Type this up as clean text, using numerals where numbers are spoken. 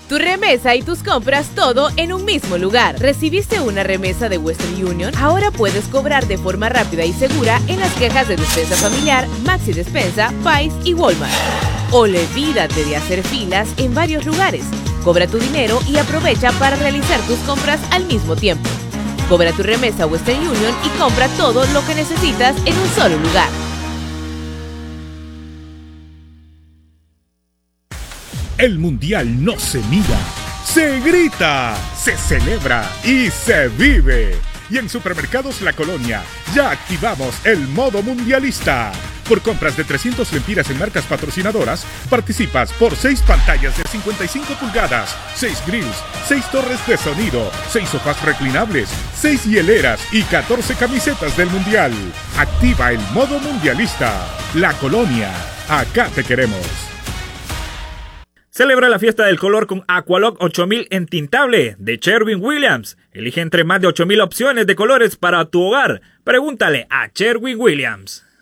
Tu remesa y tus compras todo en un mismo lugar. ¿Recibiste una remesa de Western Union? Ahora puedes cobrar de forma rápida y segura en las cajas de Despensa Familiar, Maxi Despensa, Pais y Walmart. Olvídate de hacer filas en varios lugares. Cobra tu dinero y aprovecha para realizar tus compras al mismo tiempo. Cobra tu remesa Western Union y compra todo lo que necesitas en un solo lugar. El Mundial no se mira, se grita, se celebra y se vive. Y en Supermercados La Colonia ya activamos el modo mundialista. Por compras de 300 lempiras en marcas patrocinadoras, participas por 6 pantallas de 55 pulgadas, 6 grills, 6 torres de sonido, 6 sofás reclinables, 6 hieleras y 14 camisetas del Mundial. Activa el modo mundialista. La Colonia, acá te queremos. Celebra la fiesta del color con Aqualock 8000 entintable de Sherwin-Williams. Elige entre más de 8000 opciones de colores para tu hogar. Pregúntale a Sherwin-Williams.